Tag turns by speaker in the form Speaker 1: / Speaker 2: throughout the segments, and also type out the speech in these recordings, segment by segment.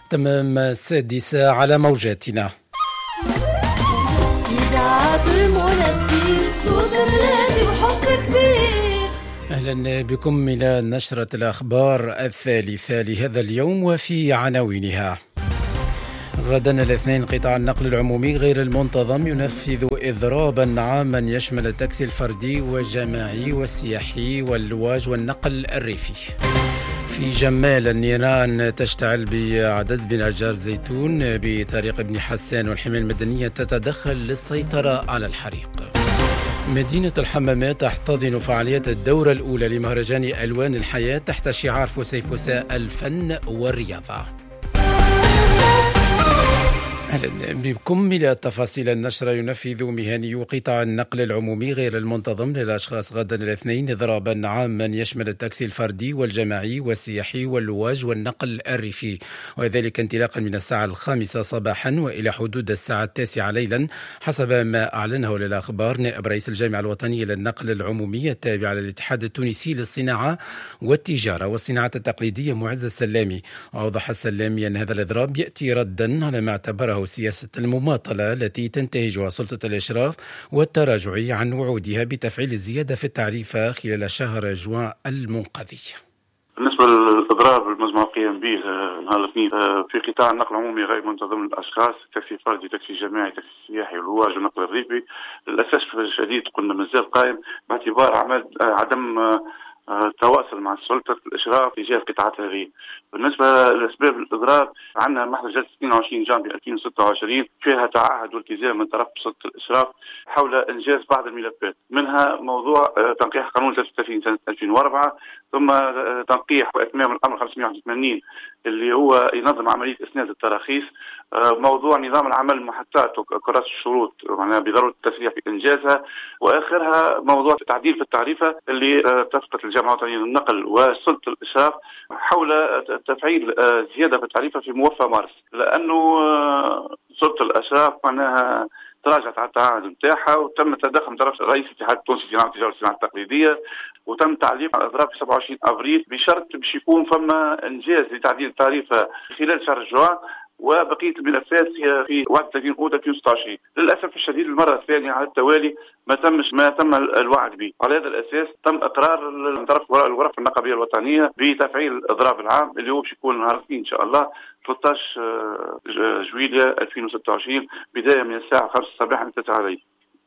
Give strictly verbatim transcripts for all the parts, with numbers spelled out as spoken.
Speaker 1: تمام السادسة على موجاتنا. أهلا بكم إلى نشرة الأخبار الثالثة لهذا اليوم وفي عناوينها. غدا الاثنين قطاع النقل العمومي غير المنتظم ينفذ إضرابا عاما يشمل التاكسي الفردي والجماعي والسياحي واللواج والنقل الريفي. في جمال النيران تشتعل بعدد من أشجار زيتون بطريق ابن حسان، والحماية المدنية تتدخل للسيطرة على الحريق. مدينة الحمامات تحتضن فعاليات الدورة الأولى لمهرجان ألوان الحياة تحت شعار فسيفساء الفن والرياضة. أهلا بكم إلى تفاصيل النشرة. ينفذ مهني قطاع النقل العمومي غير المنتظم للأشخاص غدا الاثنين إضرابا عاما يشمل التاكسي الفردي والجماعي والسياحي واللواج والنقل الريفي، وذلك انطلاقا من الساعة الخامسة صباحا وإلى حدود الساعة التاسعة ليلا، حسب ما أعلنه للأخبار نائب رئيس الجامعة الوطنية للنقل العمومي التابع للاتحاد التونسي للصناعة والتجارة والصناعة التقليدية معز السلامي. وأوضح السلامي أن هذا الإضراب يأتي ردا على ما اعتبره سياسة المماطلة التي تنتهجها سلطة الإشراف والتراجع عن وعودها بتفعيل الزيادة في التعريفة خلال شهر جوان المنقضي.
Speaker 2: بالنسبة للإضراب المزمع القيام به نهار الاثنين في قطاع النقل العمومي غير منتظم للأشخاص، تاكسي فردي، تاكسي جماعي، تاكسي سياحي، واللواج والنقل الريفي، للأسف الشديد قلنا مازال قائم باعتبار عدم تواصل مع سلطة الإشراف تجاه قطاعات هذه. بالنسبة لأسباب الإضراب، عندنا محضر جلسة اثنين وعشرين جانفي ألفين وستة وعشرين فيها تعهد والتزام من طرف سلطة الإشراف حول إنجاز بعض الملفات، منها موضوع تنقيح قانون ثلاثة وثلاثين سنة ألفين وأربعة، ثم تنقيح وإتمام الأمر خمسمائة وواحد وثمانين اللي هو ينظم عملية إسناد التراخيص، موضوع نظام العمل المحطات وكراسة الشروط معناها بضرورة التسريع في إنجازها، وآخرها موضوع تعديل في التعريفة اللي اتفقت الجامعة الوطنية للنقل وسلطة الإشراف حول تفعيل زيادة في التعريفة في موفى مارس، لأنه سلطة الإشراف معناها تراجعت على التعهد نتاعها وتم التدخل من طرف رئيس الاتحاد التونسي لصناعة التجارة والصناعة التقليدية، وتم تعليق على الإضراب في سبعة وعشرين أفريل بشرط باش يكون فما إنجاز لتعديل التعريفة خلال شهر جوان، وبقية الملفات هي في واحد وثلاثين أوت ألفين وستة وعشرين. للأسف الشديد المرة الثانية على التوالي ما تمش ما تم الوعد به. على هذا الأساس تم إقرار من طرف الغرف النقابية الوطنية بتفعيل الإضراب العام اللي هو باش يكون نهار الاثنين إن شاء الله ثلاثة عشر جويلية ألفين وستة وعشرين بداية من الساعة خمسة صباحا تسعة ليلا.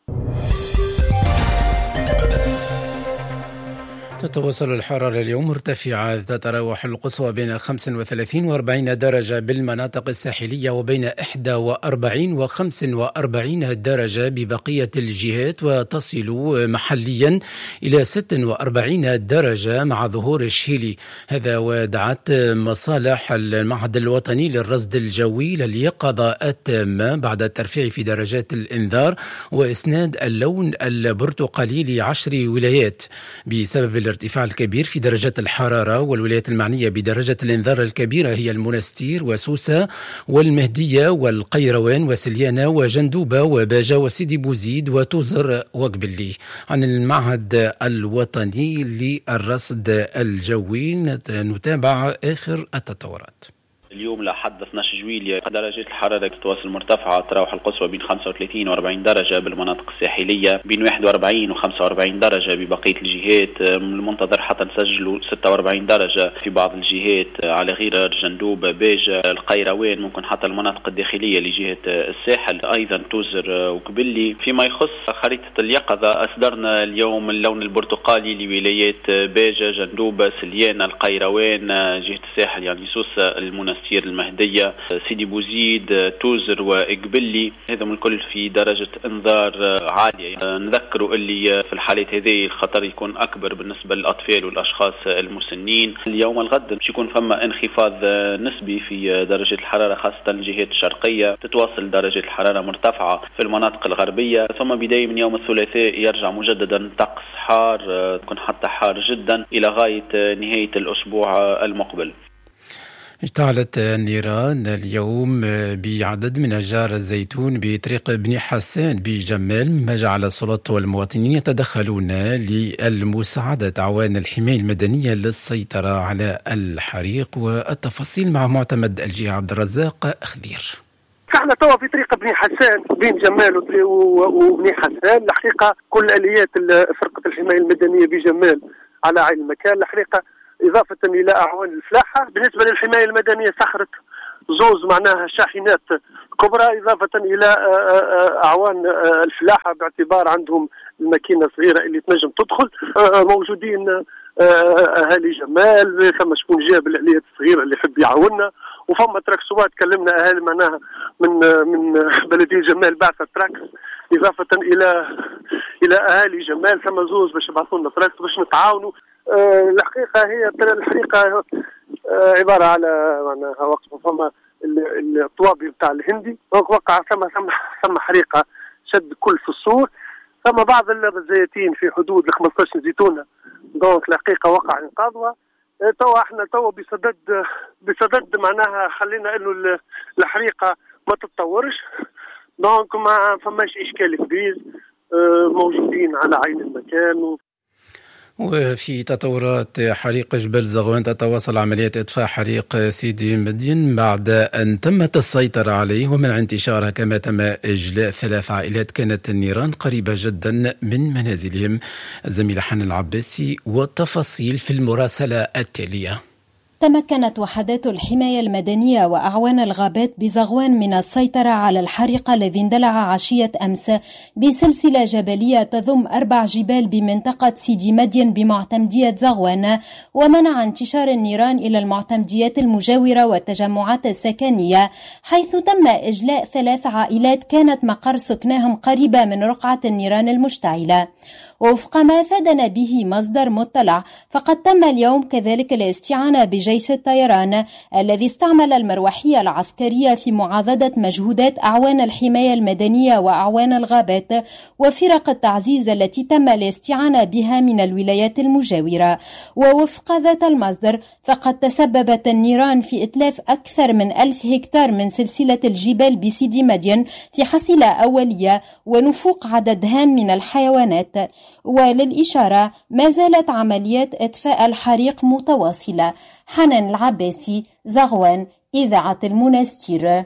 Speaker 1: تتواصل الحرارة اليوم مرتفعة، تتراوح القصوى بين خمسة وثلاثين وأربعين درجة بالمناطق الساحلية وبين إحدى وأربعين وخمسة وأربعين درجة ببقية الجهات، وتصل محليا إلى ستة وأربعين درجة مع ظهور الشيلي. هذا ودعت مصالح المعهد الوطني للرصد الجوي لليقظة التامة بعد الترفيع في درجات الإنذار وإسناد اللون البرتقالي لعشر ولايات بسبب الارتفاع الكبير في درجة الحرارة. والولايات المعنية بدرجة الإنذار الكبيرة هي المنستير وسوسة والمهدية والقيروان وسليانة وجندوبة وباجة وسيدي بوزيد وتوزر وقبلي. عن المعهد الوطني للرصد الجوي نتابع آخر التطورات.
Speaker 3: اليوم لحد اثني عشر جويلية درجة الحرارة تتواصل مرتفعة، تراوح القصوى بين خمسة وثلاثين وأربعين درجة بالمناطق الساحلية، بين واحد وأربعين وخمسة وأربعين درجة ببقية الجهات. من المنتظر حتى نسجلوا ستة وأربعين درجة في بعض الجهات على غير جندوب، باجة، القيروان، ممكن حتى المناطق الداخلية لجهة الساحل، أيضا توزر وقبلي. فيما يخص خريطة اليقظة أصدرنا اليوم اللون البرتقالي لولايات باجة، جندوب، سليانة، القيروان، جهة الساحل يعني سوسة، المنستير، المهدية، سيدي بوزيد، توزر وإقبلي، هذا من الكل في درجة انذار عالية. نذكروا اللي في الحالات هذه الخطر يكون أكبر بالنسبة للأطفال والأشخاص المسنين. اليوم الغد باش يكون فما انخفاض نسبي في درجة الحرارة خاصة الجهات الشرقية، تتواصل درجة الحرارة مرتفعة في المناطق الغربية، ثم بداية من يوم الثلاثاء يرجع مجددا طقس حار، تكون حتى حار جدا إلى غاية نهاية الأسبوع المقبل.
Speaker 1: اشتعلت النيران اليوم بعدد من أشجار الزيتون بطريق بني حسان بجمال، مما جعل السلطات والمواطنين يتدخلون للمساعدة أعوان الحماية المدنية للسيطرة على الحريق. والتفاصيل مع معتمد الجهة عبد الرزاق خضير.
Speaker 4: احنا توا في طريق بني حسان بين جمال وبني حسان. الحقيقة كل آليات فرقة الحماية المدنية بجمال على عين المكان. الحقيقة إضافة إلى أعوان الفلاحة، بالنسبة للحماية المدنية سخرت زوز معناها شاحنات كبرى، إضافة إلى أعوان الفلاحة باعتبار عندهم الماكينة صغيرة اللي تنجم تدخل. موجودين أهالي جمال، ثم شكون جاب الآليات الصغيرة اللي يحب يعاوننا، وفما تراكسوات كلمنا أهالي معناها من من بلدية جمال بعثت تراكس، إضافة إلى إلى أهالي جمال ثم زوز باش يبعثوا لنا تراكس باش نتعاونوا. أه الحقيقة هي الحقيقة أه عبارة على معناها وقت فما الطوابي بتاع الهندي وقع ثم ثم ثم حريقة شد كل فصول، ثم بعض الزيتين في حدود ال خمسطاش زيتونة دونك الحقيقة وقع انقاذها. أه توا احنا توا بصدد بصدد معناها خلينا انه الحريقة ما تتطورش، دونك ما فماش اشكال كبير. أه موجودين على عين المكان. و
Speaker 1: وفي تطورات حريق جبل زغوان، تتواصل عمليات إطفاء حريق سيدي مدين بعد أن تمت السيطرة عليه ومنع انتشارها، كما تم إجلاء ثلاث عائلات كانت النيران قريبة جدا من منازلهم. الزميلة حنان العباسي والتفاصيل في المراسلة التالية.
Speaker 5: تمكنت وحدات الحماية المدنية وأعوان الغابات بزغوان من السيطرة على الحريق الذي اندلع عشية أمس بسلسلة جبلية تضم أربع جبال بمنطقة سيدي مدين بمعتمدية زغوان، ومنع انتشار النيران إلى المعتمديات المجاورة والتجمعات السكنية، حيث تم إجلاء ثلاث عائلات كانت مقر سكنهم قريبة من رقعة النيران المشتعلة. ووفق ما أفادنا به مصدر مطلع، فقد تم اليوم كذلك الاستعانة بجيش الطيران الذي استعمل المروحية العسكرية في معاضدة مجهودات أعوان الحماية المدنية وأعوان الغابات وفرق التعزيز التي تم الاستعانة بها من الولايات المجاورة. ووفق ذات المصدر، فقد تسببت النيران في إتلاف أكثر من ألف هكتار من سلسلة الجبال بسيدي مدين في حصيلة أولية ونفوق عدد هام من الحيوانات. وللإشارة ما زالت عمليات إطفاء الحريق متواصلة. حنان العباسي، زغوان، إذاعة المنستير.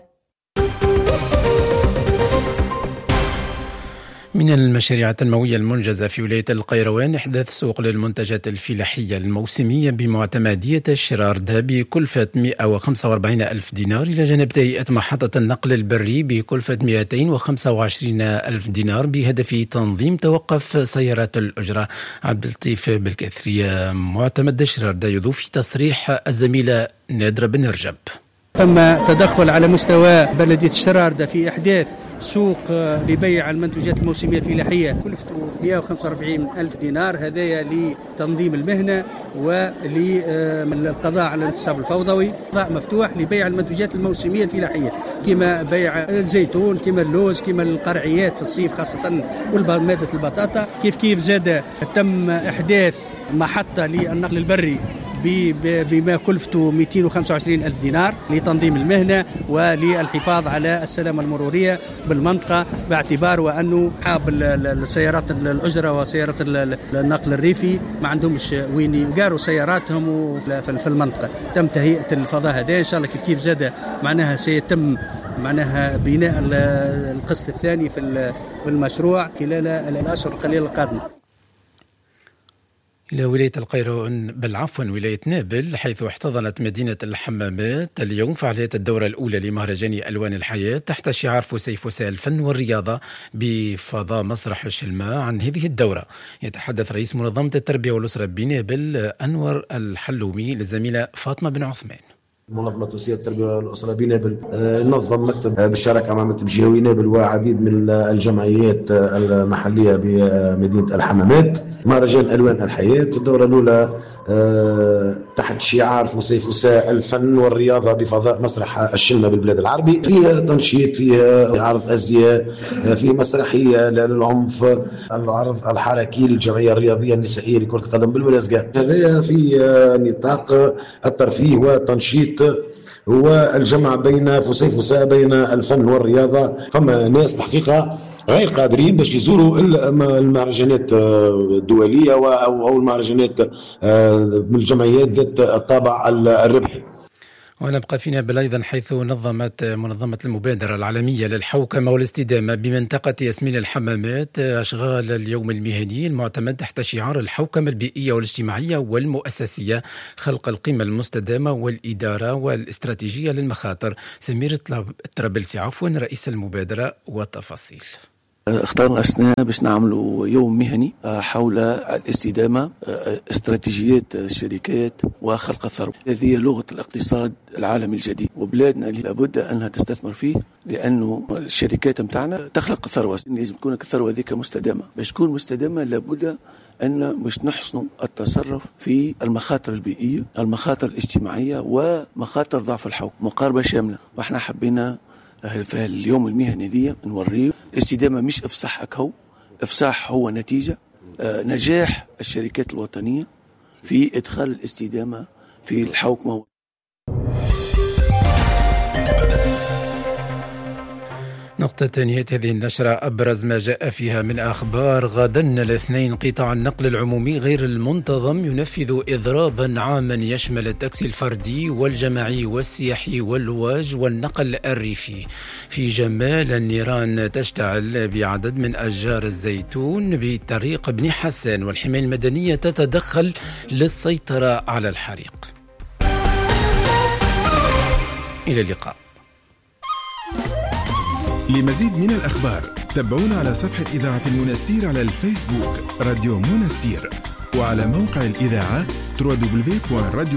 Speaker 1: من المشاريع التنموية المنجزة في ولاية القيروان إحداث سوق للمنتجات الفلاحية الموسمية بمعتمدية الشراردة بكلفة مئة وخمسة وأربعين ألف دينار، إلى جانب تهيئة محطة النقل البري بكلفة مئتين وخمسة وعشرين ألف دينار بهدف تنظيم توقف سيارات الأجرة. عبد اللطيف بالكثرية، معتمد الشراردة يضيف في تصريح الزميلة نادرة بن رجب.
Speaker 6: تم تدخل على مستوى بلدية الشراردة في إحداث سوق لبيع المنتوجات الموسمية الفلاحية كلفته مئة وخمسة وأربعين ألف دينار، هذايا لتنظيم المهنة وللقضاء على الانتصاب الفوضوي. قضاء مفتوح لبيع المنتوجات الموسمية الفلاحية كما بيع الزيتون، كما اللوز، كما القرعيات في الصيف خاصة والمادة البطاطا. كيف كيف زاد تم إحداث محطة للنقل البري بما كلفته مئتين وخمسة وعشرين ألف دينار لتنظيم المهنة وللحفاظ على السلامة المرورية بالمنطقة، باعتبار وأنه حاب السيارات الأجرة وسيارات النقل الريفي ما عندهمش وين يقاروا سياراتهم في المنطقة. تم تهيئة الفضاء هذا إن شاء الله. كيف كيف زاد معناها سيتم معناها بناء القسط الثاني في المشروع خلال الأشهر القليلة القادمة.
Speaker 1: إلى ولاية القيروان، بل عفوا ولاية نابل، حيث احتضنت مدينة الحمامات اليوم فعاليات الدورة الأولى لمهرجان ألوان الحياة تحت شعار فسيفساء الفن والرياضة بفضاء مسرح الشلمة. عن هذه الدورة يتحدث رئيس منظمة التربية والأسرة بنابل أنور الحلومي للزميلة فاطمة بن عثمان.
Speaker 7: منظمة توسيع التربية والأسرة بنابل نظم مكتب بالشراكة مع مكتب جهوي نابل وعديد من الجمعيات المحلية بمدينة الحمامات مهرجان ألوان الحياة. الدورة الأولى تحت شعار فسيفساء الفن والرياضة بفضاء مسرح الشلمة بالبلاد العربي، فيها تنشيط، فيها عرض أزياء، فيه مسرحية للعنف، العرض الحركي للجمعية الرياضية النسائية لكرة القدم بالملازقة. هذا في نطاق الترفيه والتنشيط والجمع بين فسيفساء بين الفن والرياضة. فما ناس الحقيقة غير قادرين باش يزوروا المهرجانات الدولية أو المهرجانات من الجمعيات ذات الطابع الربحي.
Speaker 1: ونبقى في نابل أيضا، حيث نظمت منظمة المبادرة العالمية للحوكمة والاستدامة بمنطقة ياسمين الحمامات أشغال اليوم المهني المعتمد تحت شعار الحوكمة البيئية والاجتماعية والمؤسسية، خلق القيمة المستدامة والإدارة والاستراتيجية للمخاطر. سمير الطرابلسي عفوا رئيس المبادرة والتفاصيل.
Speaker 8: اخترنا أسنان باش نعملوا يوم مهني حول الاستدامة، استراتيجيات الشركات وخلق الثروة. هذه لغة الاقتصاد العالمي الجديد، وبلادنا لابد أنها تستثمر فيه، لأنه الشركات متاعنا تخلق ثروة. لازم تكون الثروة ذيك مستدامة. باش تكون مستدامة لابد أن باش نحسنوا التصرف في المخاطر البيئية، المخاطر الاجتماعية، ومخاطر ضعف الحوكمة، مقاربة شاملة. وإحنا حبينا في اليوم المهني دي نوريه الاستدامة مش افصاح هكا، افصاح هو نتيجة آه نجاح الشركات الوطنية في ادخال الاستدامة في الحوكمة.
Speaker 1: نقطة تانية هذه النشرة أبرز ما جاء فيها من أخبار. غدا الاثنين قطاع النقل العمومي غير المنتظم ينفذ إضرابا عاما يشمل التاكسي الفردي والجماعي والسياحي واللواج والنقل الريفي. في جمال النيران تشتعل بعدد من أشجار الزيتون بطريق بني حسان، والحماية المدنية تتدخل للسيطرة على الحريق. إلى اللقاء.
Speaker 9: لمزيد من الأخبار تابعونا على صفحة إذاعة المنستير على الفيسبوك راديو منستير، وعلى موقع الإذاعة دبليو دبليو دبليو دوت راديو